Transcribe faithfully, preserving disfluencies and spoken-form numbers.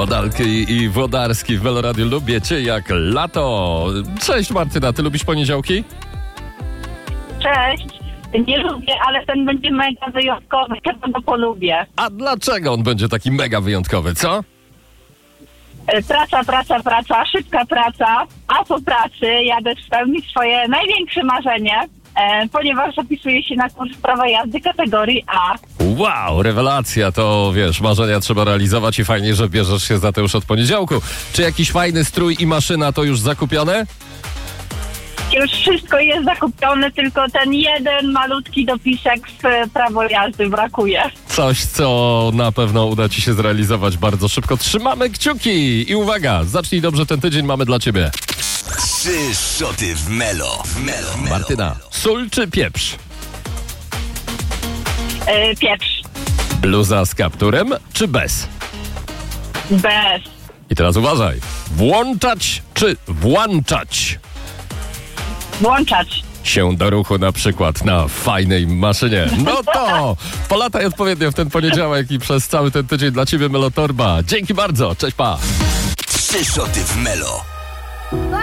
Wodalki i Włodarski w Meloradiu. Lubię cię jak lato. Cześć Martyna, ty lubisz poniedziałki? Cześć. Nie lubię, ale ten będzie mega wyjątkowy. Chyba go polubię. A dlaczego on będzie taki mega wyjątkowy, co? E, Praca, praca, praca, szybka praca, a po pracy jadę spełnić swoje największe marzenie, e, ponieważ zapisuję się na kurs prawa jazdy kategorii A. Wow, rewelacja, to wiesz, marzenia trzeba realizować i fajnie, że bierzesz się za to już od poniedziałku. Czy jakiś fajny strój i maszyna to już zakupione? Już wszystko jest zakupione, tylko ten jeden malutki dopisek w e, prawo jazdy brakuje. Coś, co na pewno uda ci się zrealizować bardzo szybko. Trzymamy kciuki i uwaga, zacznij dobrze ten tydzień, mamy dla ciebie. Trzy szoty w Melo. W Melo. Melo. Martyna, sól czy pieprz? E, Pieprz. Bluza z kapturem czy bez? Bez. I teraz uważaj, włączać czy włączać Włączać. się do ruchu na przykład na fajnej maszynie? No to polataj odpowiednio w ten poniedziałek i przez cały ten tydzień dla ciebie Melotorba. Dzięki bardzo, cześć, pa! Trzy szoty w Melo.